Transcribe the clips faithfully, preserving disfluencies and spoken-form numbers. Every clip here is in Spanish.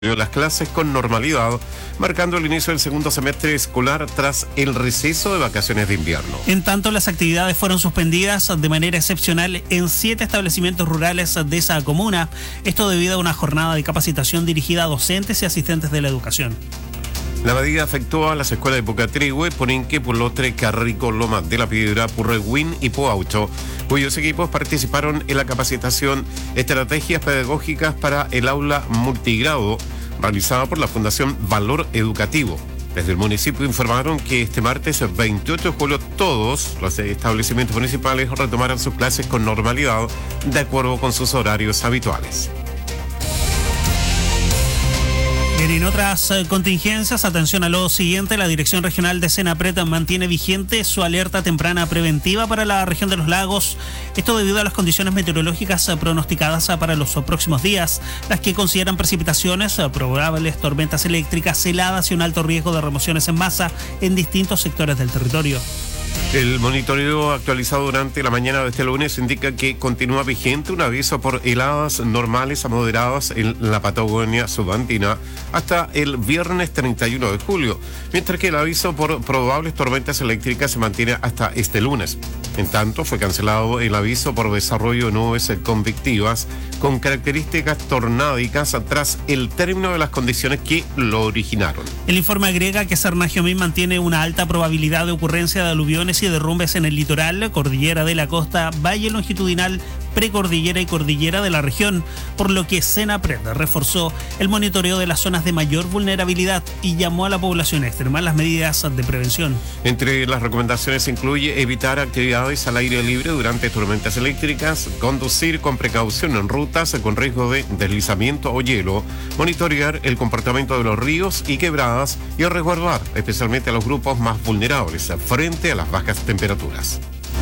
las clases con normalidad, marcando el inicio del segundo semestre escolar tras el receso de vacaciones de invierno. En tanto, las actividades fueron suspendidas de manera excepcional en siete establecimientos rurales de esa comuna, esto debido a una jornada de capacitación dirigida a docentes y asistentes de la educación. La medida afectó a las escuelas de Pucatrihue, Poninque, Pulotre, Carrico, Lomas de la Piedra, Purrehuen y Puaucho, cuyos equipos participaron en la capacitación Estrategias Pedagógicas para el Aula Multigrado, realizada por la Fundación Valor Educativo. Desde el municipio informaron que este martes veintiocho de julio todos los establecimientos municipales retomarán sus clases con normalidad, de acuerdo con sus horarios habituales. En otras eh, contingencias, atención a lo siguiente: la Dirección Regional de Senapred mantiene vigente su alerta temprana preventiva para la región de los lagos, esto debido a las condiciones meteorológicas eh, pronosticadas eh, para los próximos días, las que consideran precipitaciones, eh, probables tormentas eléctricas, heladas y un alto riesgo de remociones en masa en distintos sectores del territorio. El monitoreo actualizado durante la mañana de este lunes indica que continúa vigente un aviso por heladas normales a moderadas en la Patagonia subandina hasta el viernes treinta y uno de julio, mientras que el aviso por probables tormentas eléctricas se mantiene hasta este lunes. En tanto, fue cancelado el aviso por desarrollo de nubes convectivas con características tornádicas tras el término de las condiciones que lo originaron. El informe agrega que Cernagiomín mantiene una alta probabilidad de ocurrencia de aluviones y derrumbes en el litoral, cordillera de la costa, valle longitudinal, precordillera y cordillera de la región, por lo que Senapred reforzó el monitoreo de las zonas de mayor vulnerabilidad y llamó a la población a extremar las medidas de prevención. Entre las recomendaciones incluye evitar actividades al aire libre durante tormentas eléctricas, conducir con precaución en rutas con riesgo de deslizamiento o hielo, monitorear el comportamiento de los ríos y quebradas y resguardar especialmente a los grupos más vulnerables frente a las bajas temperaturas.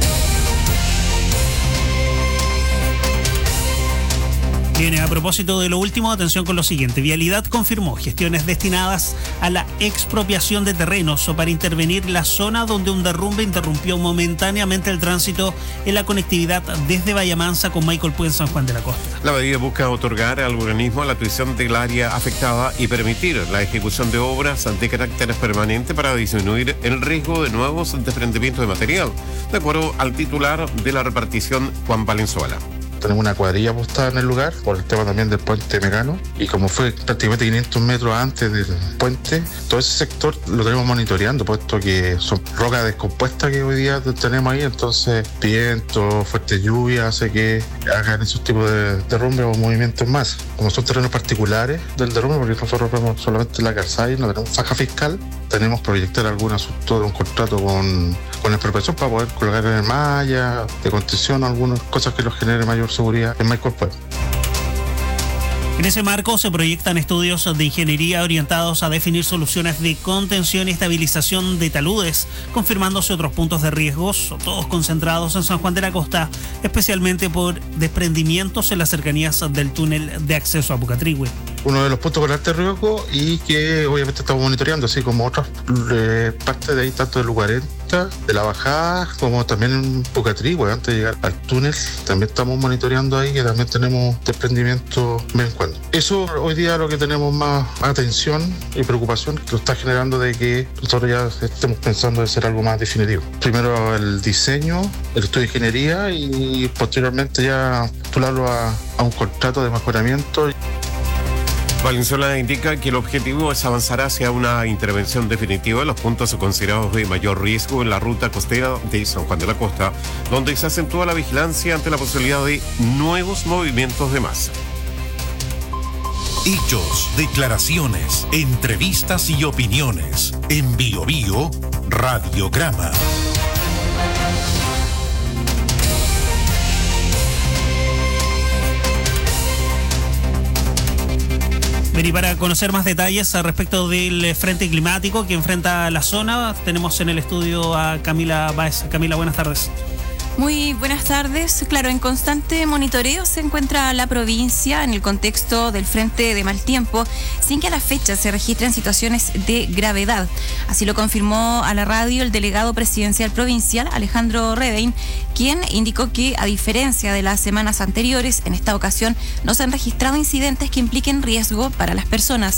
Bien, a propósito de lo último, atención con lo siguiente. Vialidad confirmó gestiones destinadas a la expropiación de terrenos o para intervenir la zona donde un derrumbe interrumpió momentáneamente el tránsito en la conectividad desde Vallamansa con Maicolpú en San Juan de la Costa. La medida busca otorgar al organismo la tuición del área afectada y permitir la ejecución de obras de carácter permanente para disminuir el riesgo de nuevos desprendimientos de material, de acuerdo al titular de la repartición, Juan Valenzuela. Tenemos una cuadrilla postada en el lugar por el tema también del puente Mecano, y como fue prácticamente quinientos metros antes del puente, todo ese sector lo tenemos monitoreando, puesto que son rocas descompuestas que hoy día tenemos ahí. Entonces viento, fuerte lluvia hace que hagan esos tipos de derrumbes o movimientos más. Como son terrenos particulares del derrumbe, porque nosotros vemos solamente la calzada y no tenemos faja fiscal, tenemos que proyectar algún asunto de un contrato con, con la expropiación para poder colocar en malla de contención algunas cosas que nos genere mayor seguridad en Maicolpú. En ese marco se proyectan estudios de ingeniería orientados a definir soluciones de contención y estabilización de taludes, confirmándose otros puntos de riesgos, todos concentrados en San Juan de la Costa, especialmente por desprendimientos en las cercanías del túnel de acceso a Pucatrihue. Uno de los puntos con alto riesgo y que obviamente estamos monitoreando, así como otras eh, partes de ahí, tanto del U cuarenta, de la bajada, como también en Pucatrihue, antes de llegar al túnel, también estamos monitoreando ahí, que también tenemos desprendimiento de vez en cuando. Eso hoy día lo que tenemos más atención y preocupación, que lo está generando de que nosotros ya estemos pensando de hacer algo más definitivo. Primero el diseño, el estudio de ingeniería y posteriormente ya postularlo a, a un contrato de mejoramiento. Valenzuela indica que el objetivo es avanzar hacia una intervención definitiva en los puntos considerados de mayor riesgo en la ruta costera de San Juan de la Costa, donde se acentúa la vigilancia ante la posibilidad de nuevos movimientos de masa. Hechos, declaraciones, entrevistas y opiniones. En Bio Bio, Radiograma. Y para conocer más detalles al respecto del frente climático que enfrenta la zona, tenemos en el estudio a Camila Báez. Camila, buenas tardes. Muy buenas tardes. Claro, en constante monitoreo se encuentra la provincia en el contexto del frente de mal tiempo, sin que a la fecha se registren situaciones de gravedad. Así lo confirmó a la radio el delegado presidencial provincial, Alejandro Redein, quien indicó que, a diferencia de las semanas anteriores, en esta ocasión no se han registrado incidentes que impliquen riesgo para las personas.